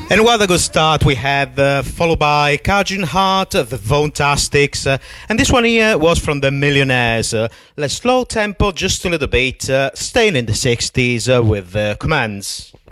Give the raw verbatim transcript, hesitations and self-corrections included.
And what a good start we had, uh, followed by Cajun Heart, uh, the Vontastics, uh, and this one here was from the Millionaires. Uh, let's slow tempo just a little bit, uh, staying in the sixties uh, with uh, Commands.